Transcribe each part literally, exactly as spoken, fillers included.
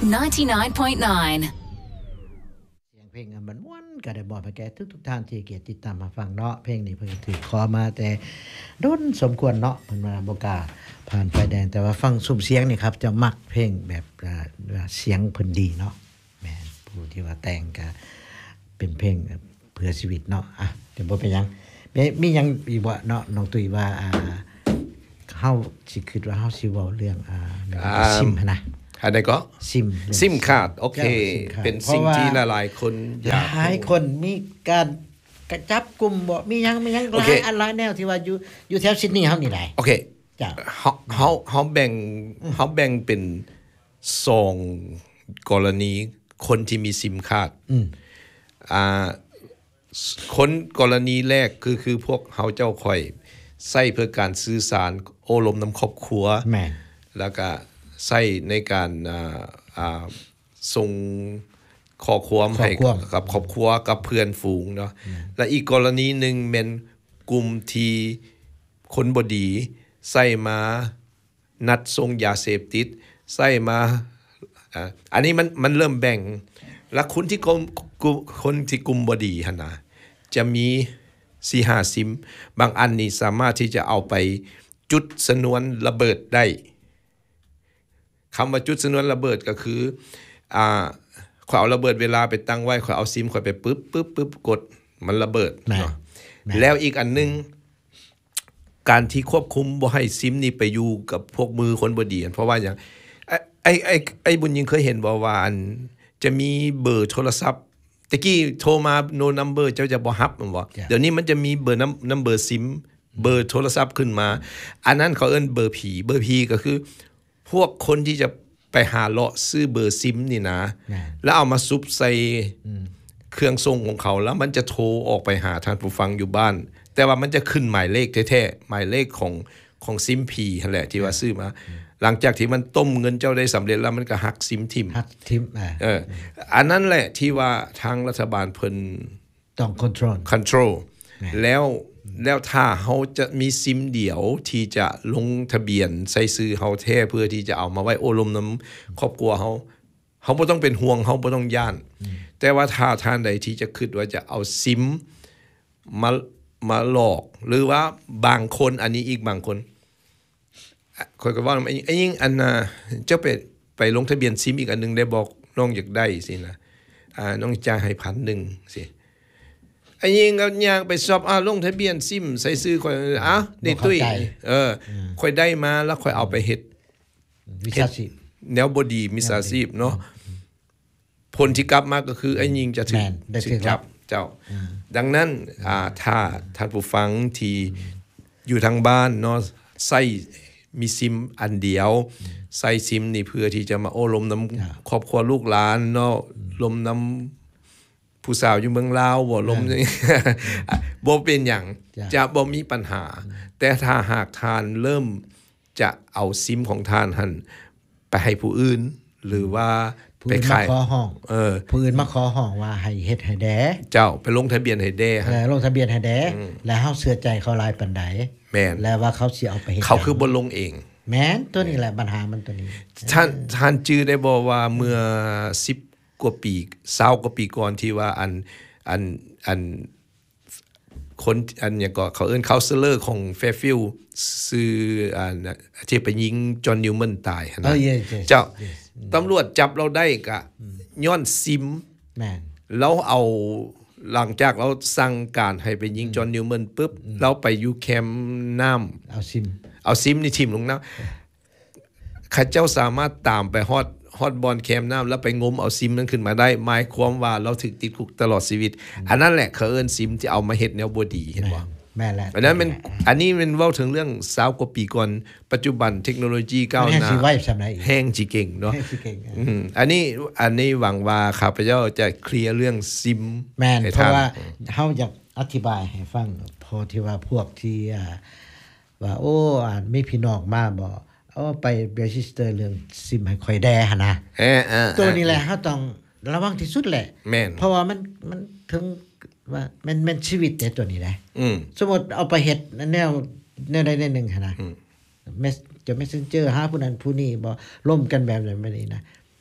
ninety-nine point nine เสียงเพลงมันม่วนก็ได้บอกไปแก่ทุกๆท่านที่เกียรติติดตามมาฟังเนาะเพลงนี้เพิ่นถือขอมาแต่ดนสมควรเนาะเพิ่นว่าบ่กล้าผ่านไฟแดงแต่ว่าฟังซุ้มเสียงนี่ครับจะมักเพลงแบบเสียงเพิ่นดีเนาะแม่นผู้ที่ว่าแต่งก็เป็นเพลงเพื่อชีวิตเนาะอ่ะเดี๋ยวบ่เป็นหยังมีมีหยังอีกบ่เนาะน้องตุ้ยว่าอ่าเฮาสิคิดว่าเฮาสิเว้าเรื่องอ่าซิมนะอันใดก็ซิมซิมคาร์ดโอเคเป็นสิ่งที่หลายๆคนอยากหลายคนมีการกระจับกลุ่มบ่มีหยังมีหยังหลายอันหลายแนวที่ว่าอยู่อยู่แถวซิดนีย์เฮานี่ได้โอเคจ้ะเฮาเฮาเฮาแบ่งเฮาแบ่งเป็นสองกรณีคนที่มีซิมคาร์ดอืมอ่าคนกรณีแรกคือคือพวกเฮาเจ้าค่อยใช้เพื่อการสื่อสารโอ้ลมนำครอบครัวแม่แล้วก็ใช้ในการอ่าอ่าส่งข้อความให้กับครอบครัวกับเพื่อนฝูงเนาะและอีกกรณีนึงแม่นกลุ่มที่คนบ่ดีใช้มานัดส่งยาเสพติดใช้มาอ่าอันนี้มันมันเริ่มแบ่งและคนที่กลุ่มคนที่กลุ่มบ่ดีหั่นน่ะจะมี สี่ห้า ซิมบางอันนี่สามารถที่จะเอาไปจุดชนวนระเบิดได้คำว่าจุดชนวนระเบิดก็คืออ่าขอยเอาระเบิดเวลาไปตั้งไว้ขอยเอาซิมขอยไปปึ๊บปึ๊บปึ๊บกดมันระเบิดเนาะแล้วอีกอันนึงการที่ควบคุมบ่ให้ซิมนี่ไปอยู่กับพวกมือคนบ่ดีเพราะว่าอย่างไอ้ไอ้ไอ้บุญยิงเคยเห็นบ่ว่าอันจะมีเบอร์โทรศัพท์ตะกี้โทรมา no number เจ้าจะบ่รับมันบ่เดี๋ยวนี้มันจะมีเบอร์นัมเบอร์ซิมเบอร์โทรศัพท์ขึ้นมาอันนั้นเขาเอิ้นเบอร์ผีเบอร์ผีก็คือพวกคนที่จะไปหาเลาะซื้อเบอร์ซิมนี่นะแล้วเอามาซุบใส่เครื่องส่งของเขาแล้วมันจะโทรออกไปหาท่านผู้ฟังอยู่บ้านแต่ว่ามันจะขึ้นหมายเลขแท้ๆหมายเลขของของซิมผีนั่นแหละที่ว่าซื้อมาหลังจากที่มันต้มเงินเจ้าได้สำเร็จแล้วมันก็หักซิมทิมหักทิมเอออันนั้นแหละที่ว่าทางรัฐบาลเพิ่นต้อง control control แล้วแล้วถ้าเฮาจะมีซิมเดียวที่จะลงทะเบียนใส่ซื้อเฮาแท้เพื่อที่จะเอามาไว้โอลมน้ำครอบครัวเฮาเฮาบ่ต้องเป็นห่วงเฮาบ่ต้องย่านแต่ว่าถ้าท่านใดที่จะคิดว่าจะเอาซิมมามาหลอกหรือว่าบางคนอันนี้อีกบางคนค่อยก็ว่าไอ้ยิ่งอันน่ะเจ้าไปไปลงทะเบียนซิมอีกอันนึงได้บอกน้องอยากได้สินะอ่าน้องจ่ายให้ หนึ่งพัน สิไอ้ยิ่งก็ย่างไปสอบอ่าลงทะเบียนซิมใส่ซื้อค่อยอ้าวนี่ตุ้ยเออค่อยได้มาแล้วค่อยเอาไปเฮ็ดวิชาชีพแนวบ่ดีมิจฉาชีพเนาะผลที่กลับมาก็คือไอ้ยิ่งจะถูกจับเจ้าดังนั้นอ่าถ้าท่านผู้ฟังที่อยู่ทางบ้านเนาะใส่มีซิมอันเดียวใส่ซิมนี่เพื่อที่จะมาโอ้ลมน้ำครอบครัวลูกหลานเนาะลมน้ำผู้สาวอยู่เมืองลาวบ่ลมบ่เป็นหยังจะบ่มีปัญหาแต่ถ้าหากทานเริ่มจะเอาซิมของทานหั่นไปให้ผู้อื่นหรือว่าไปขายขอห้องเออผู้อื่นมาขอห้องว่าให้เฮ็ดให้แดเจ้าไปลงทะเบียนให้แดเออลงทะเบียนให้แดแล้วเฮาเชื่อใจเขาหลายปานใดแม่นแล้วว่าเขาสิเอาไปเฮ็ดเขาคือบ่ลงเองแม่นตัวนี้แหละปัญหามันตัวนี้ท่านท่านจื้อได้บ่ว่าเมื่อสิบกว่าปียี่สิบกว่าปีก่อนที่ว่าอันอันอันคนอันหยังก็เขาเอิ้น counselor ของ Fairfield ชื่ออันที่ไปยิงจอห์นนิวแมนตายนะเจ้าตำรวจจับเราได้ก็ย้อนซิมแม่นแล้วเอาหลังจากเราสั่งการให้ไปยิงจอห์นนิวแมนปึ๊บเราไปอยู่แคมป์น้ำเอาซิมเอาซิมนี่ทิ่มลงน้ำข้าเจ้าสามารถตามไปฮอดฮอดบอลแคมป์น้ำแล้วไปงมเอาซิมนั้นขึ้นมาได้หมายความว่าเราถึกติดคุกตลอดชีวิตอันนั้นแหละเขาเอิ้นซิมที่เอามาเฮ็ดแนวบ่ดีเห็นบ่แม่นแล้วอันนั้นมันอันนี้มันเว้าถึงเรื่องยี่สิบกว่าปีก่อนปัจจุบันเทคโนโลยีก้าวหน้าแห้งสิเก่งเนาะอืมอันนี้อันนี้หวังว่าข้าพเจ้าจะเคลียร์เรื่องซิมแม่นเพราะว่าเฮาอยากอธิบายให้ฟังพอที่ว่าพวกที่ว่าโอ้มีพี่น้องมาบ่เอาไปเรจิสเตอร์เรื่องซิมให้ค่อยแดหั่นนะเออๆตัวนี้แหละเฮาต้องระวังที่สุดแหละแม่นเพราะว่ามันมันถึงว่ามันมันชีวิตแต่ตัวนี้แหละอืมสมมุติเอาไปเฮ็ดแนวแนวใดแนวหนึ่งหั่นนะเมสจะ Messenger หาผู้นั้นผู้นี้บ่ร่วมกันแบบนั้นแบบนี้นะ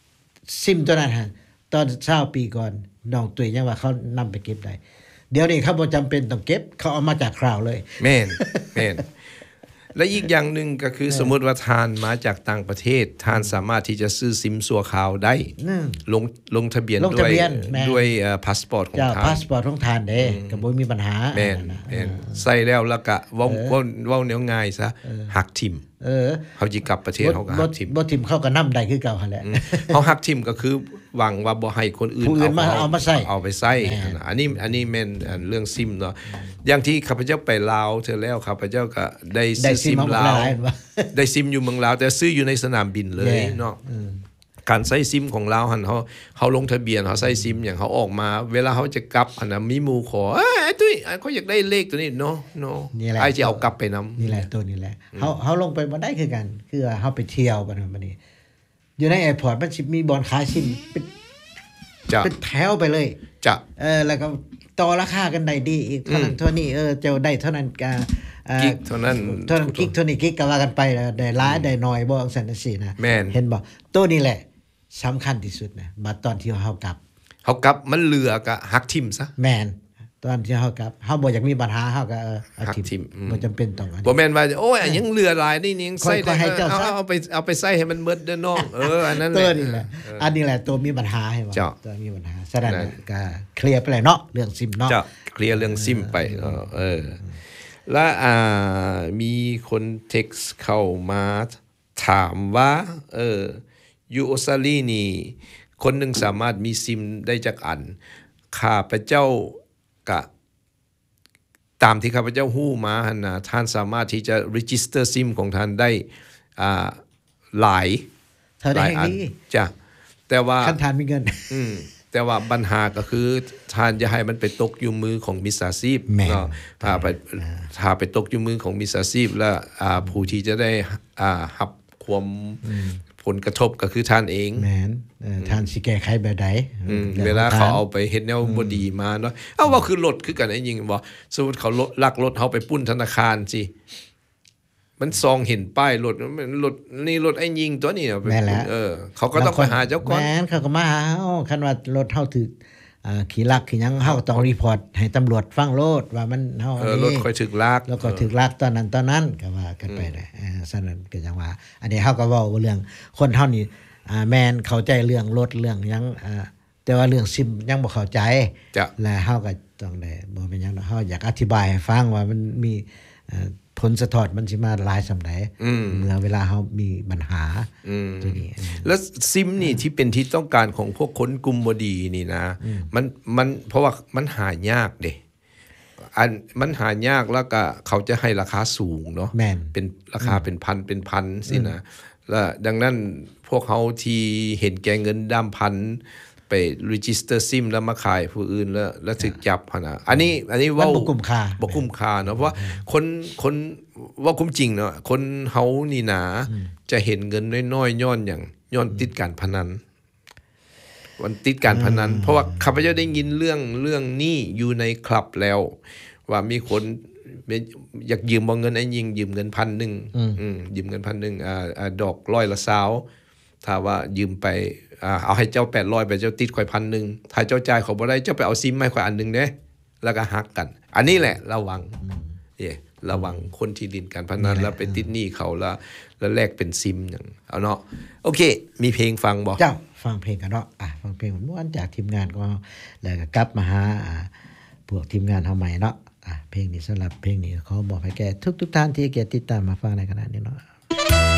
ซิมตัวนั้นฮะตอนเช้าปีก่อนน้องตุ้ยยังว่าเขานำไปเก็บได้เดี๋ยวนี้เขาบ่จำเป็นต้องเก็บเขาเอามาจากคราวเลยแม่นแม่นและอีกอย่างหนึ่งก็คือสมมุติว่าทานมาจากต่างประเทศทานสามารถที่จะซื้อซิมสัวขาวได้ลงลงทะเบียนลงด้ทะวยเบียนแม่นด้วยเอ่อพาสปอร์ตของเจ้าทานพาสปอร์ตของทานเด้ก็บ่มีปัญหาแม่นนะแม่นใส่แล้วแล้วก็เว้าเว้าเว้าแนวง่ายซะหักทิ่มเออเขาสิกลับประเทศเขาก็บ่หักทิ่มบ่ทิมเข้าก็นำได้คือเก่าหั่นแหละเขาหักทิ่มก็คือหวังว่าบ่ให้คนอื่นผู้อื่นมาเอามาใส่เอาไปใส่อันนี้อันนี้แม่นอันเรื่องซิมเนาะอย่างที่ข้าพเจ้าไปลาวเธอแล้วข้าพเจ้าก็ได้ได้ซื้อซิซิมมมาลาวหลายๆว่ะได้ซิมอยู่เมืองลาวแต่ซื้ออยู่ในสนามบินเลยแน่เนาะการใส่ซิมของลาวหั่นเขาเขาลงทะเบียนเขาใส่ซิมอย่างเขาออกมา เวลาเขาจะกลับหั่นน่ะมีหมู่ขอเอ้ยไอ้ตุ้ยไอ้เขาอยากได้เลขตัวนี้เนาะเนาะนี่แหละไอ้จะเอากลับไปนำนี่แหละตัวนี้แหละเฮาเฮาลงไปบ่ได้คือกัน คือเฮาไปเที่ยวบัดนั้นบัดนี้ อยู่ในแอร์พอร์ตมันสิมีบ่อนขายซิมเป็นจะเป็นแถวไปเลยจะเออแล้วก็ต่อราคากันได้ดีอีกเท่านั้นเท่านี้เออเจ้าได้เท่านั้นกะเอ่อกิ๊กเท่านั้นเท่านั้นกิ๊กเท่านี้กิ๊กก็ว่ากันไปแล้วได้หลายได้น้อยบ่จังซั่นจังซี่นะแม่นเห็นบ่ตัวนี้แหละสำคัญที่สุดนะบัดตอนที่เฮากลับเขากลับมันเหลือก็หักทิ่มซะแม่นตอนที่เฮากลับเฮาบ่อยากมีปัญหาเฮาก็เออเอาหักทิ่ทิ่มมอืมบ่จำเป็นต้องอันนี้บ่แม่นว่าโอ้ยยังเหลือหลายนี่นี่ยังใส่ค่อยๆให้เจ้าเอาซะเอาไปเอาไปใส่ให้มันหมดเด้อน้องเอออันนั้นแหตัละวนี้แหละ อันนี้แหละตัวมีปัญหาให้ว่าเจ้าตัวมีปัญหาฉะนั้นนั่นก็เคลียร์ไปเลยเนาะเรื่องซิมเนาะจะเคลียร์เรื่องซิมไปเออเออ และอ่ามีคนเท็กซ์เข้ามาถามว่า เอออยู่ออสเตรเลียนี่ คนหนึ่งสามารถมีซิมได้จากอัน ข้าพเจ้ากะ ตามที่ข้าพเจ้าฮู้มาหั่นนะท่านสามารถที่จะ register ซิมของท่านได้อ่าหลายเธอหได้ลายแห่งอันนี้จ้ะแต่ว่าคันทานมีเงินอืมแต่ว่าปัญหาก็คือท่านจะให้มันไปตกอยู่มือของมิจฉาชีพแม่นเนาะถ้าไปถ้าไปตกอยู่มือของมิจฉาชีพแล้วอ่าผู้ที่จะได้อ่ารับความผลกระทบก็คือท่านเองแม่นเออทานสิแก้ไขแบบใดอืมรื่องเวลาของเขาทนเอาไปเฮ็ดแนวบ่ดีมาเนาะเอ้าว่าคือรถคือกันไอ้ยิงบ่สมมุติเขาลักรถเฮาไปปุ้นธนาคารสิมันซองเห็นป้ายรถมันรถนี่รถไอ้ยิงตัวนี้เนาะแม่นแล้วเออเขาก็ต้องไปหาเจ้าก่อนแม่นเขาก็มาหาเฮาคันว่ารถเฮาถูกอ่าขี่ลักขี่หยังเฮาก็ต้องรีพอร์ตให้ตำรวจฟังโลดว่ามันเฮาเออรถค่อยถึกลากแล้วก็ถูกลักตอนนั้นตอนนั้นก็ว่ากันไปได้อ่าฉะนั้นก็จังว่า อันนี้เฮาก็เว้าเรื่องคนเฮานี่อ่าแม่นเข้าใจเรื่องรถเรื่องหยังอ่าแต่ว่าเรื่องซิมยังบ่เข้าใจจะและเฮาก็ต้องได้บ่เป็นหยังเนาะเฮาอยากอธิบายให้ฟังว่ามันมีเอ่อผลสะท้อนมันสิมาหลายส่ำใดเมื่อเวลาเฮามีปัญหาตัวนี้แล้วซิมนี่ที่เป็นที่ต้องการของพวกคนกลุ่มบดีนี่นะมันมันเพราะว่ามันหายากเด้อันมันหายากแล้วก็เขาจะให้ราคาสูงเนาะแม่นเป็นราคาเป็นพันเป็นพันสินะแล้วดังนั้นพวกเขาที่เห็นแก่เงินด้ามพันไป register ซิมแล้วมาขายผู้อื่นแล้วแล้วถึกจับหั่นน่ะอันนี้อันนี้เว้ามันบ่คุ้มค่าบ่คุ้มค่าเนาะเพราะว่าคนคนว่าคุ้มจริงเนาะคนเฮานี่นาจะเห็นเงินน้อยๆย้อนหยังย้อนติดการพนันมันติดการพนัน เพราะว่าข้าพเจ้าได้ยินเรื่องเรื่องนี้อยู่ในคลับแล้ว ว่ามีคนอยากยืมบ่เงินไอ้ยิงยืมเงินพันหนึ่งอืมยืมเงินพันหนึ่งอ่าอ่าดอกร้อยละสาวถ้าว่ายืมไปอ่าเอาให้เจ้าแปดร้อยไปเจ้าติดข่อยพันหนึ่งถ้าเจ้าจ่ายเขาบ่ได้เจ้าไปเอาซิมมาให้ข่อยอันหนึงเด้แล้วก็หักกัน อันนี้แหละระวังเอ้ระวังคนที่ดินการพนันแล้วไปติดหนี้เขาแล้วแล้วแลกเป็นซิมหยังเอาเนาะโอเค มีเพลงฟังบ่เจ้าฟังเพลงกันเนาะอ่ะฟังเพลงม่วนจากทีมงานก็แล้วก็กลับมาหาอ่าพวกทีมงานเฮาใหม่เนาะอ่ะเพลงนี้สำหรับเพลงนี้ขอบอกให้แก่ทุกๆท่านที่เกียรติติดตามมาฟังในขณะนี้เนาะ